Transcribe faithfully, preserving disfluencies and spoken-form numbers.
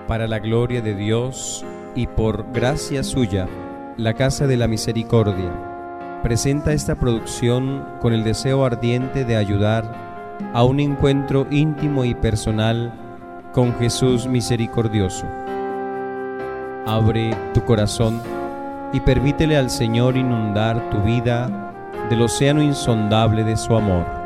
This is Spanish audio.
Para la gloria de Dios y por gracia suya, la Casa de la Misericordia presenta esta producción con el deseo ardiente de ayudar a un encuentro íntimo y personal con Jesús misericordioso. Abre tu corazón y permítele al Señor inundar tu vida del océano insondable de su amor.